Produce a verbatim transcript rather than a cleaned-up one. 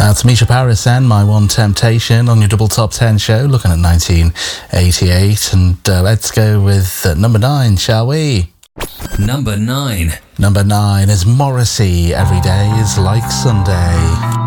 That's Misha Paris and My One Temptation on your Double Top ten show, looking at nineteen eighty-eight. And uh, let's go with uh, number nine, shall we? Number nine. Number nine is Morrissey, Every Day is Like Sunday.